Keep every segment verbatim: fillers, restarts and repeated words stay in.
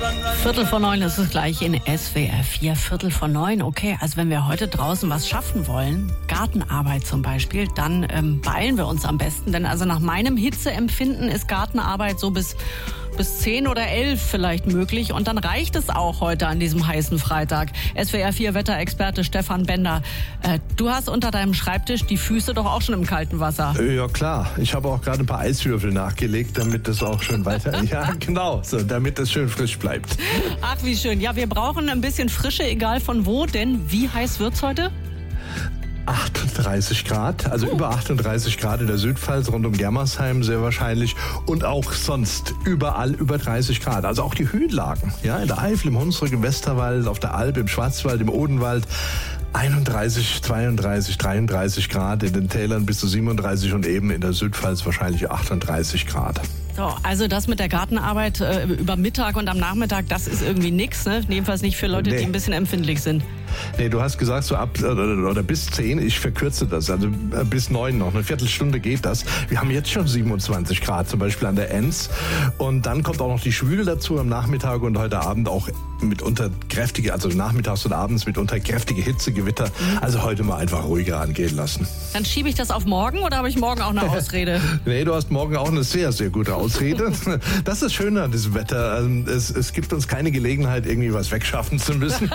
Viertel vor neun ist es gleich in S W R vier. Viertel vor neun, okay. Also wenn wir heute draußen was schaffen wollen, Gartenarbeit zum Beispiel, dann ähm, beeilen wir uns am besten. Denn also nach meinem Hitzeempfinden ist Gartenarbeit so bis... bis zehn oder elf vielleicht möglich. Und dann reicht es auch heute an diesem heißen Freitag. S W R vier Wetterexperte Stefan Bender. Äh, du hast unter deinem Schreibtisch die Füße doch auch schon im kalten Wasser. Ja klar, ich habe auch gerade ein paar Eiswürfel nachgelegt, damit das auch schön weiter... ja genau, so, damit das schön frisch bleibt. Ach wie schön. Ja, wir brauchen ein bisschen Frische, egal von wo. Denn wie heiß wird's heute? achtunddreißig Grad, also über achtunddreißig Grad in der Südpfalz, rund um Germersheim sehr wahrscheinlich und auch sonst überall über dreißig Grad. Also auch die Höhenlagen, ja, in der Eifel, im Hunsrück, im Westerwald, auf der Alp, im Schwarzwald, im Odenwald. einunddreißig, zweiunddreißig, dreiunddreißig Grad, in den Tälern bis zu siebenunddreißig und eben in der Südpfalz wahrscheinlich achtunddreißig Grad. So, also das mit der Gartenarbeit äh, über Mittag und am Nachmittag, das ist irgendwie nix, ne? Jedenfalls nicht für Leute, nee. die ein bisschen empfindlich sind. Nee, du hast gesagt, so ab oder, oder bis zehn, ich verkürze das, also bis neun noch, eine Viertelstunde geht das. Wir haben jetzt schon siebenundzwanzig Grad, zum Beispiel an der Enz. Und dann kommt auch noch die Schwüle dazu am Nachmittag und heute Abend auch mitunter kräftige, also nachmittags und abends mitunter kräftige Hitzegewitter. Also heute mal einfach ruhiger angehen lassen. Dann schiebe ich das auf morgen oder habe ich morgen auch eine Ausrede? Nee, du hast morgen auch eine sehr, sehr gute Ausrede. Das ist schön an diesem Wetter. Es, es gibt uns keine Gelegenheit, irgendwie was wegschaffen zu müssen.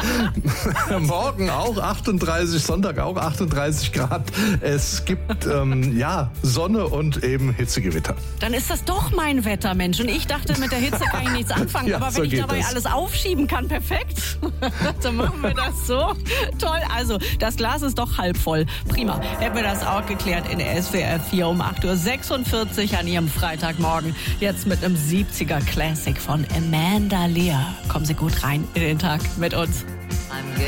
Morgen auch achtunddreißig, Sonntag auch achtunddreißig Grad. Es gibt ähm, ja Sonne und eben Hitzegewitter. Dann ist das doch mein Wetter, Mensch. Und ich dachte, mit der Hitze kann ich nichts anfangen. Ja, aber wenn so ich dabei das. alles aufschieben kann, perfekt. Dann machen wir das so. Toll. Also, das Glas ist doch halb voll. Prima. Hätten wir das auch geklärt in der S W R vier um acht Uhr sechsundvierzig an Ihrem Freitagmorgen. Jetzt mit einem siebziger Classic von Amanda Lear. Kommen Sie gut rein in den Tag mit uns.